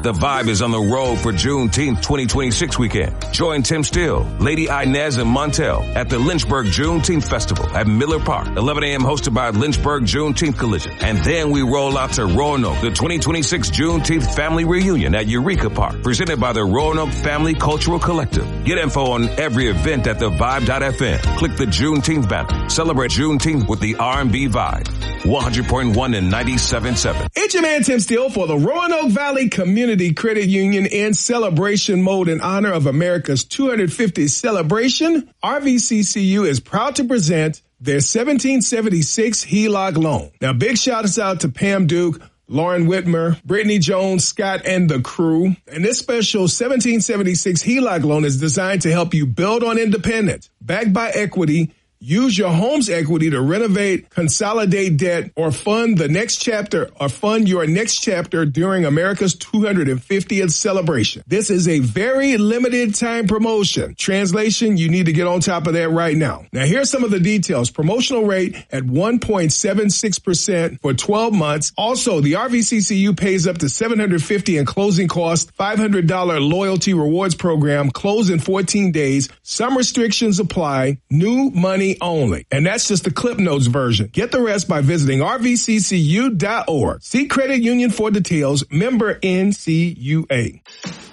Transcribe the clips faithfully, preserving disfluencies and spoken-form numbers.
The Vibe is on the road for Juneteenth twenty twenty-six weekend. Join Tim Steele, Lady Inez, and Montel at the Lynchburg Juneteenth Festival at Miller Park. eleven a.m. hosted by Lynchburg Juneteenth Collision. And then we roll out to Roanoke, the twenty twenty-six Juneteenth Family Reunion at Eureka Park, presented by the Roanoke Family Cultural Collective. Get info on every event at the vibe dot f m. Click the Juneteenth banner. Celebrate Juneteenth with the R and B Vibe. one hundred point one and ninety-seven point seven. It's your man Tim Steele for the Roanoke Valley Community Credit Union in celebration mode in honor of America's two hundred fiftieth celebration. R V C C U is proud to present their seventeen seventy-six H E L O C loan. Now, big shout out to Pam Duke, Lauren Whitmer, Brittany Jones, Scott, and the crew. And this special seventeen seventy-six H E L O C loan is designed to help you build on independence, backed by equity. Use your home's equity to renovate, consolidate debt, or fund the next chapter or fund your next chapter during America's two hundred fiftieth celebration. This is a very limited time promotion. Translation, you need to get on top of that right now. Now, here's some of the details. Promotional rate at one point seven six percent for twelve months. Also, the R V C C U pays up to seven hundred fifty dollars in closing costs, five hundred dollars loyalty rewards program, close in fourteen days. Some restrictions apply. New money only. And that's just the Clip Notes version. Get the rest by visiting R V C C U dot org. See Credit Union for details. Member N C U A.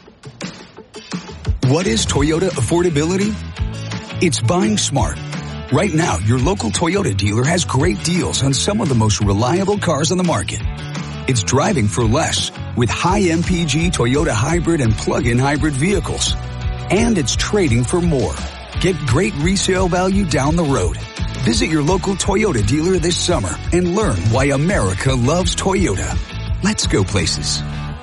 What is Toyota affordability? It's buying smart. Right now, your local Toyota dealer has great deals on some of the most reliable cars on the market. It's driving for less with high M P G Toyota hybrid and plug-in hybrid vehicles. And it's trading for more. Get great resale value down the road. Visit your local Toyota dealer this summer and learn why America loves Toyota. Let's go places.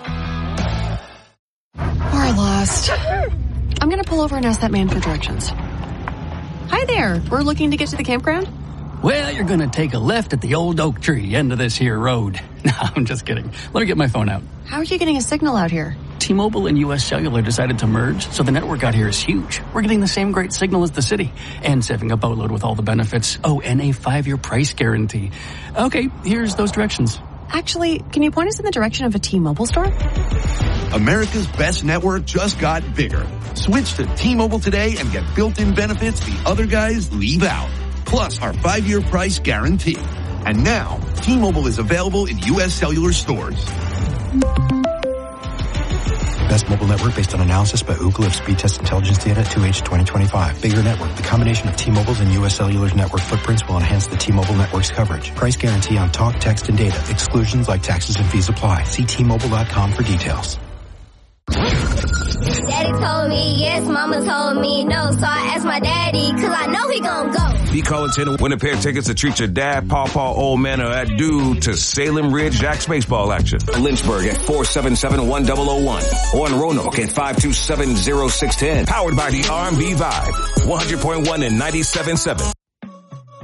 We're lost. I'm going to pull over and ask that man for directions. Hi there. We're looking to get to the campground. Well, you're going to take a left at the old oak tree end of this here road. No, I'm just kidding. Let me get my phone out. How are you getting a signal out here? T-Mobile and U S Cellular decided to merge, so the network out here is huge. We're getting the same great signal as the city, and saving a boatload with all the benefits. Oh, and a five-year price guarantee. Okay, here's those directions. Actually, can you point us in the direction of a T-Mobile store? America's best network just got bigger. Switch to T-Mobile today and get built-in benefits the other guys leave out. Plus our five-year price guarantee. And now, T-Mobile is available in U S Cellular stores. Best mobile network based on analysis by Ookla of speed test intelligence data two H twenty twenty-five. Bigger network. The combination of T-Mobile's and U S Cellular's network footprints will enhance the T-Mobile network's coverage. Price guarantee on talk, text, and data. Exclusions like taxes and fees apply. See T Mobile dot com for details. Daddy told me yes, mama told me no, so I asked my daddy, cause I know he gon' go. Be calling ten to win a pair of tickets to treat your dad, pawpaw, old man, or that dude to Salem Ridge Jacks baseball action. Lynchburg at four seven seven one zero zero one or in Roanoke at five two seven zero six one zero. Powered by the R and B Vibe. one hundred point one and ninety-seven point seven.